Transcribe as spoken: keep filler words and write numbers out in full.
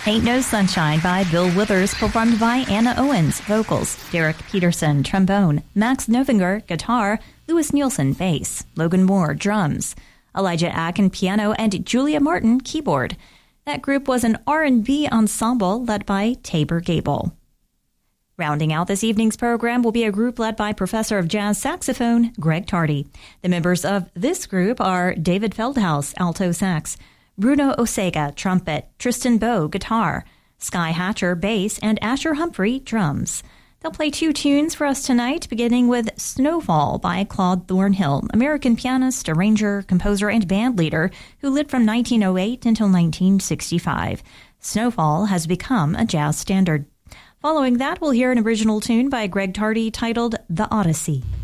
Ain't No Sunshine by Bill Withers, performed by Anna Owens, vocals, Derek Peterson, trombone, Max Novinger, guitar, Louis Nielsen, bass, Logan Moore, drums, Elijah Akin, piano, and Julia Martin, keyboard. That group was an R and B ensemble led by Tabor Gable. Rounding out this evening's program will be a group led by Professor of Jazz Saxophone, Greg Tardy. The members of this group are David Feldhaus, alto sax, Bruno Osega, trumpet, Tristan Bowe, guitar, Sky Hatcher, bass, and Asher Humphrey, drums. They'll play two tunes for us tonight, beginning with Snowfall by Claude Thornhill, American pianist, arranger, composer, and band leader who lived from nineteen oh eight until nineteen sixty-five. Snowfall has become a jazz standard. Following that, we'll hear an original tune by Greg Tardy titled The Odyssey.